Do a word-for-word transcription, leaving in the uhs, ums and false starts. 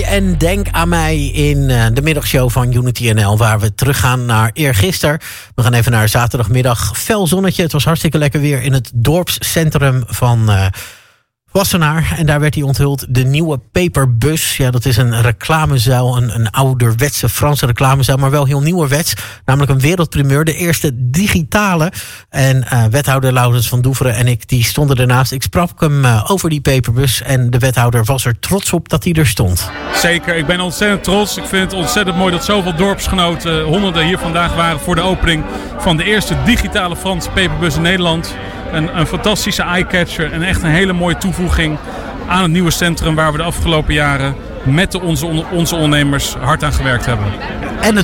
Spotify en denk aan mij in uh, de middagshow van Unity N L... waar we teruggaan naar eergisteren. We gaan even naar zaterdagmiddag. Fel zonnetje, het was hartstikke lekker weer... in het dorpscentrum van uh, Wassenaar. En daar werd hij onthuld, de nieuwe Peperbus. Ja, dat is een reclamezuil, een, een ouderwetse Franse reclamezuil... maar wel heel nieuwerwets, namelijk een wereldprimeur. De eerste digitale. En uh, wethouder Laurens van Doeveren en ik, die stonden ernaast. Ik sprak hem uh, over die Peperbus... en de wethouder was er trots op dat hij er stond. Zeker, ik ben ontzettend trots. Ik vind het ontzettend mooi dat zoveel dorpsgenoten... honderden hier vandaag waren voor de opening... van de eerste digitale Franse Peperbus in Nederland... Een, een fantastische eyecatcher en echt een hele mooie toevoeging aan het nieuwe centrum waar we de afgelopen jaren met de onze, onze ondernemers hard aan gewerkt hebben. En